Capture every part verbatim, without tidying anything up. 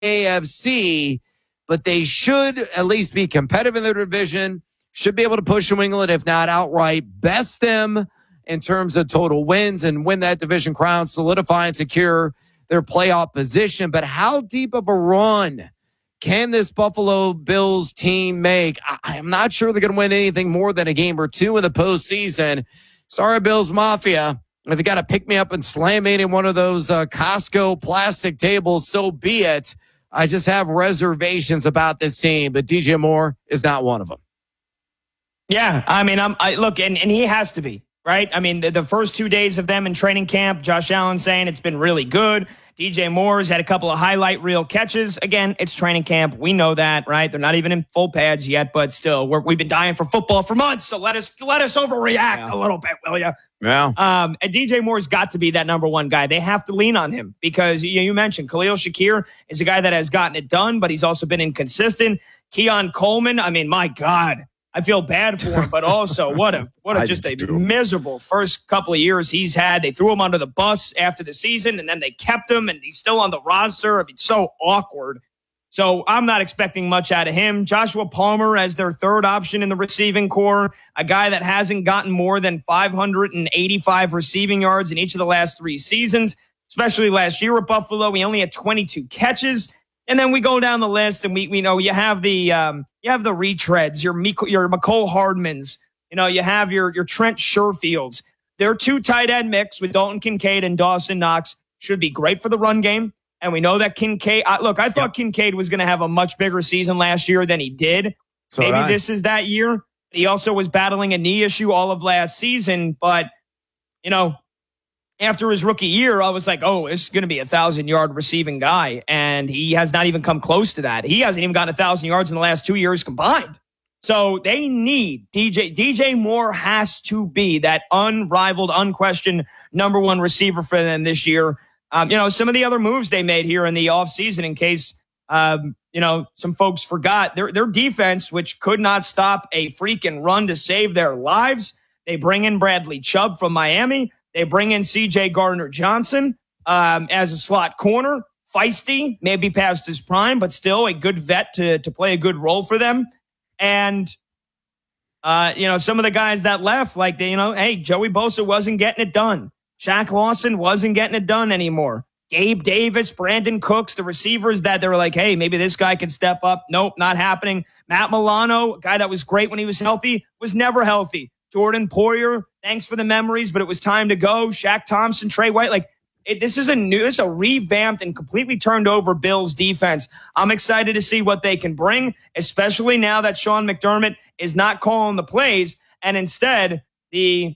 A F C, but they should at least be competitive in their division, should be able to push New England, if not outright, best them in terms of total wins and win that division crown, solidify and secure their playoff position. But how deep of a run can this Buffalo Bills team make? I, I'm not sure they're going to win anything more than a game or two in the postseason. Sorry, Bills Mafia. If you got to pick me up and slam me in one of those uh, Costco plastic tables, so be it. I just have reservations about this team, but D J Moore is not one of them. Yeah, I mean, I'm I, look, and, and he has to be, right? I mean, the, the first two days of them in training camp, Josh Allen saying it's been really good. D J Moore's had a couple of highlight reel catches. Again, it's training camp. We know that, right? They're not even in full pads yet, but still, we're, we've been dying for football for months. So let us let us overreact yeah. a little bit, will you? Yeah. Um, and D J Moore's got to be that number one guy. They have to lean on him because you, you mentioned Khalil Shakir is a guy that has gotten it done, but he's also been inconsistent. Keon Coleman, I mean, my God. I feel bad for him, but also what a what a just a too. miserable first couple of years he's had. They threw him under the bus after the season, and then they kept him, and he's still on the roster. I mean, so awkward. So I'm not expecting much out of him. Joshua Palmer as their third option in the receiving core, a guy that hasn't gotten more than five hundred eighty-five receiving yards in each of the last three seasons, especially last year at Buffalo. He only had twenty-two catches. And then we go down the list, and we we know you have the um, you have the retreads, your Miko, your McCole Hardmans, you know, you have your your Trent Sherfields. Their two tight end mix with Dalton Kincaid and Dawson Knox should be great for the run game. And we know that Kincaid. I, look, I thought yep. Kincaid was going to have a much bigger season last year than he did. So Maybe this is that year. He also was battling a knee issue all of last season, but you know. After his rookie year, I was like, oh, this is going to be a thousand-yard receiving guy, and he has not even come close to that. He hasn't even gotten a thousand yards in the last two years combined. So they need D J. D J Moore has to be that unrivaled, unquestioned number one receiver for them this year. Um, you know, some of the other moves they made here in the offseason, in case, um, you know, some folks forgot, their, their defense, which could not stop a freaking run to save their lives. They bring in Bradley Chubb from Miami. They bring in C J Gardner-Johnson um, as a slot corner. Feisty, maybe past his prime, but still a good vet to, to play a good role for them. And, uh, you know, some of the guys that left, like, they, you know, hey, Joey Bosa wasn't getting it done. Shaq Lawson wasn't getting it done anymore. Gabe Davis, Brandon Cooks, the receivers that they were like, hey, maybe this guy can step up. Nope, not happening. Matt Milano, a guy that was great when he was healthy, was never healthy. Jordan Poyer, thanks for the memories, but it was time to go. Shaq Thompson, Trey White, like it, this is a new, this is a revamped and completely turned over Bills defense. I'm excited to see what they can bring, especially now that Sean McDermott is not calling the plays, and instead the,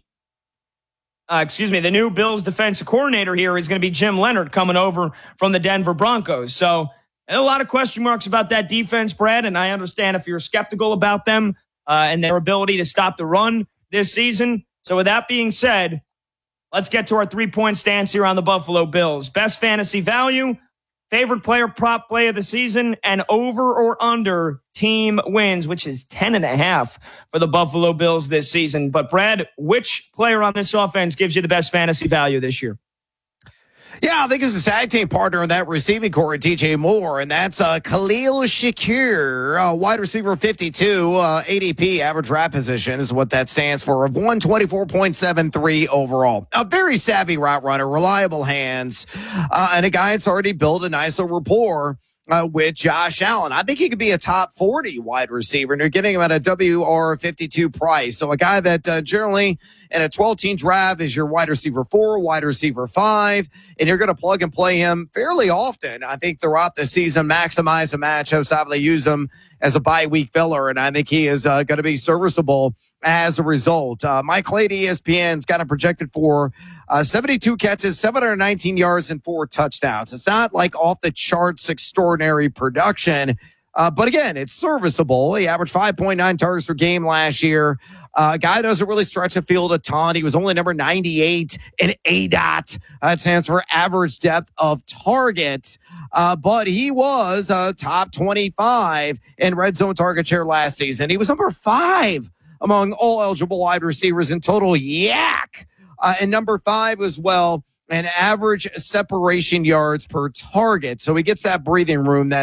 uh, excuse me, the new Bills defensive coordinator here is going to be Jim Leonard coming over from the Denver Broncos. So a lot of question marks about that defense, Brad, and I understand if you're skeptical about them uh, and their ability to stop the run this season. So with that being said, let's get to our three-point stance here on the Buffalo Bills. Best fantasy value, favorite player prop play of the season, and over or under team wins, which is ten and a half for the Buffalo Bills this season. But Brad, which player on this offense gives you the best fantasy value this year? Yeah, I think it's a tag team partner in that receiving core, D J Moore, and that's uh, Khalil Shakir, uh, wide receiver fifty-two, uh, A D P, average draft position is what that stands for, of one twenty-four point seven three overall. A very savvy route runner, reliable hands, uh, and a guy that's already built a nice little rapport Uh, with Josh Allen. I think he could be a top forty wide receiver, and you're getting him at a W R fifty-two price. So a guy that uh, generally in a twelve-team draft is your wide receiver four, wide receiver five, and you're going to plug and play him fairly often. I think throughout the season, maximize the matchups, obviously use him as a bye week filler, and I think he is uh, going to be serviceable as a result. Uh, Mike Clay at E S P N's got him projected for uh, seventy-two catches, seven hundred nineteen yards, and four touchdowns. It's not like off the charts extraordinary production, uh, but again, it's serviceable. He averaged five point nine targets per game last year. Uh, guy doesn't really stretch the field a ton. He was only number ninety-eight in A D O T. That stands for average depth of target. Uh, but he was uh, top twenty-five in red zone target share last season. He was number five among all eligible wide receivers in total yak. Uh, and number five as well and average separation yards per target. So he gets that breathing room that